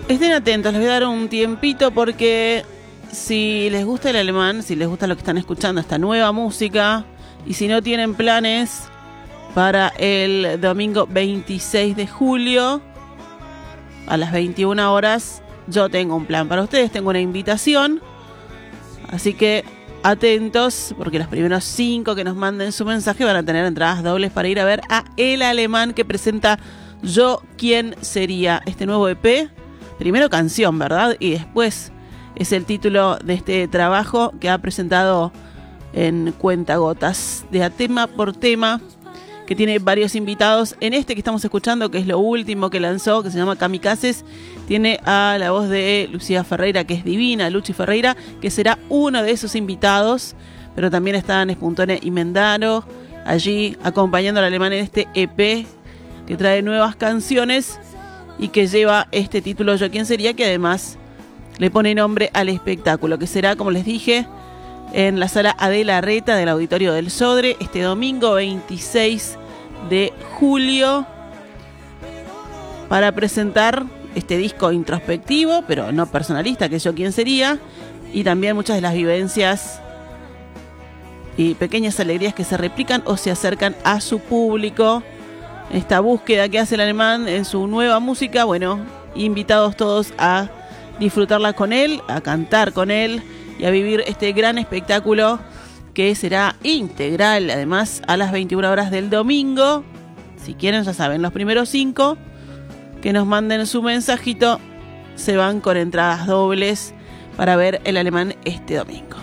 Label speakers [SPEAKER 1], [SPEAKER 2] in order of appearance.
[SPEAKER 1] Estén atentos, les voy a dar un tiempito porque si les gusta el alemán, si les gusta lo que están escuchando, esta nueva música, y si no tienen planes para el domingo 26 de julio a las 21 horas, yo tengo un plan para ustedes, tengo una invitación, así que atentos porque los primeros 5 que nos manden su mensaje van a tener entradas dobles para ir a ver a El Alemán, que presenta Yo Quién Sería, este nuevo EP. Primero canción, ¿verdad? Y después es el título de este trabajo que ha presentado en Cuentagotas, de a tema por tema, que tiene varios invitados. En este que estamos escuchando, que es lo último que lanzó, que se llama Kamikazes, tiene a la voz de Lucía Ferreira, que es divina, Luchi Ferreira, que será uno de esos invitados, pero también están Espuntone y Mendaro allí acompañando al alemán en este EP que trae nuevas canciones y que lleva este título Yo Quién Sería, que además le pone nombre al espectáculo, que será, como les dije, en la sala Adela Reta del Auditorio del Sodre, este domingo 26 de julio, para presentar este disco introspectivo, pero no personalista, que es Yo Quién Sería, y también muchas de las vivencias y pequeñas alegrías que se replican o se acercan a su público. Esta búsqueda que hace el alemán en su nueva música, bueno, invitados todos a disfrutarla con él, a cantar con él y a vivir este gran espectáculo que será integral, además, a las 21 horas del domingo. Si quieren, ya saben, los primeros 5 que nos manden su mensajito se van con entradas dobles para ver el alemán este domingo.